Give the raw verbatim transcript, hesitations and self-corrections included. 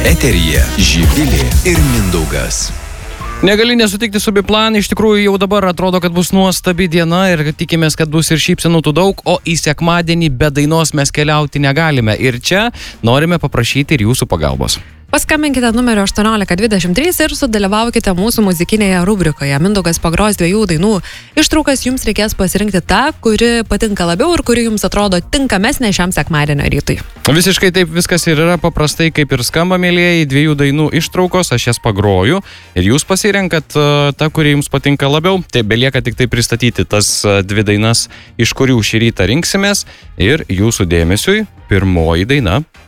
Eteryje Živilė ir Mindaugas. Negali nesutikti su Biplan, iš tikrųjų jau dabar atrodo, kad bus nuostabi diena ir tikimės, kad bus ir šypsenų tų daug, o į sekmadienį be dainos mes keliauti negalime. Ir čia norime paprašyti ir jūsų pagalbos. Paskambinkite numeriu aštuoniolika dvidešimt trys ir sudalyvaukite mūsų muzikinėje rubrikoje. Mindaugas pagros dviejų dainų ištraukas, jums reikės pasirinkti tą, kuri patinka labiau ir kuri jums atrodo tinkamesnė šiam sekmadienio rytui. Visiškai taip viskas ir yra paprastai, kaip ir skamba, mėlėjai, dviejų dainų ištraukos, aš jas pagroju ir jūs pasirenkat uh, tą, kuri jums patinka labiau. Tai belieka tik tai pristatyti tas uh, dvi dainas, iš kurių šį rytą rinksimės, ir jūsų dėmesiui pirmoji daina.